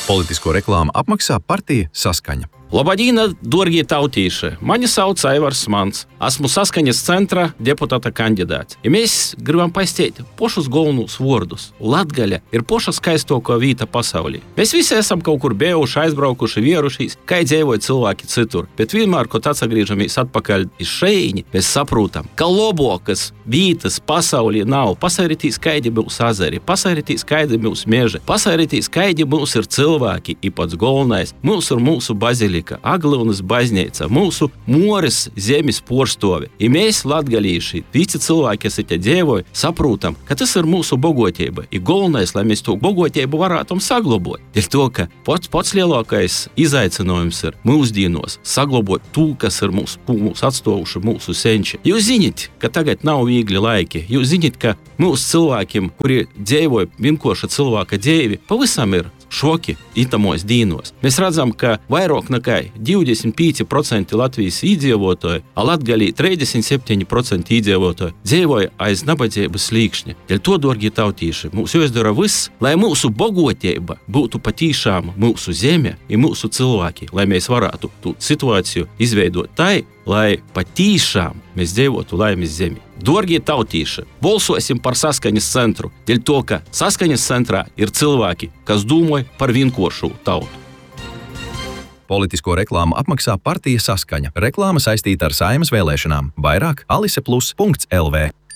Politisko reklāmu apmaksā partija Saskaņa. Labadīna, dorgie tautīši! Mani sauc Aivars Mans. Esmu Saskaņas centra deputāta kandidāts. Ja mēs gribam paistīt pošus galvenus vārdus, Latgaļa ir poša skaistuoka vieta pasaulī. Mēs visi esam kaut kur bijuši, aizbraukuši, vierušies, kā dzīvoja cilvēki citur. Bet vienmēr, kad atgriežamies atpakaļ iz šejiņi, mēs saprotam, ka labākas vietas pasaulī nav. Pasairītīs, kādi būs azari, pasairītīs, kādi būs meži, pasairītīs, kādi būs ir cilvēki, i pats galvenais, mūsu bazilika. Aglūnas baznīca, mūsu Moris zemes porstovi. I mēs, latgalīši, visi cilvēki, kas te dzīvoja, saprotam, ka tas ir mūsu bogotība. I galvenais, lai mēs to bogotību varētu saglabot. Dēļ to, ka pats lielākais izaicinājums ir mūsdienos saglabot to, kas ir mūsu atstovuši mūsu senči. Jūs zināt, ka tagad nav viegli laiki. Jūs zināt, ka mūsu cilvēkiem, kuri dzīvoja vienkārša cilvēka dzīvi, pavisam ir šoki itamos dīnos. Mēs redzam, ka vairāk nekā 25% Latvijas iedzīvotāji, a Latgalī 37% iedzīvotāji dzīvoja aiz nabadzības slīkšņa. Dēļ to, dorgie tautīši, mums jāizdara viss, lai mūsu bogotība būtu patīšām mūsu zeme un mūsu cilvēki, lai mēs varētu tu situāciju izveidot tai, lai patīšām mēs dzīvotu laimes zemi. Dorgie tautīši, balsosim par Saskaņas centru, dēļ to, ka Saskaņas centrā ir cilvēki, kas domāja par vienkāršu tautu. Politisko reklāmu apmaksā partija Saskaņa. Reklāma saistīta ar Saeimas vēlēšanām. Vairāk aliseplus.lv.